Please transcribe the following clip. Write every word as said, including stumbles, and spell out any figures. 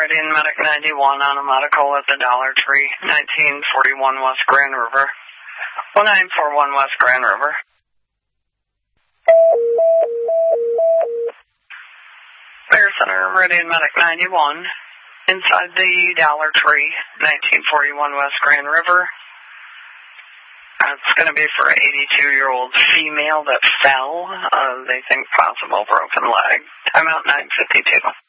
Meridian Medic ninety-one on a medical at the Dollar Tree, nineteen forty-one West Grand River. one nine four one West Grand River. Fire Center Meridian Medic ninety-one, inside the Dollar Tree, nineteen forty-one West Grand River. It's going to be for an eighty-two-year-old female that fell. Uh, they think possible broken leg. Timeout nine fifty-two.